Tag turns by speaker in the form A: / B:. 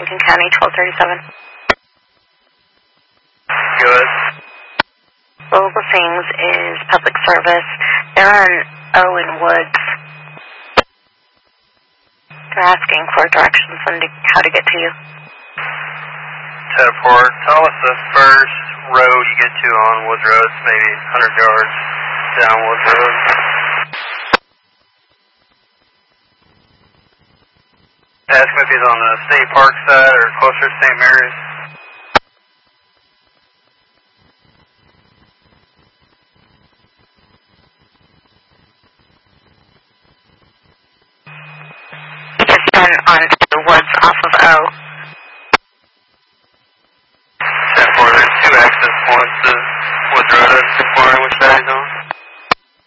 A: Lincoln County, 1237.
B: Good.
A: Global Things is public service. They're on Owen Woods. They're asking for directions on how to get to you.
B: 10-4. Tell us the first road you get to on Woods Road. It's maybe 100 yards down Woods Road. Ask him if he's on the State Park side or closer to St. Mary's.
A: Just turn onto the Woods off of O.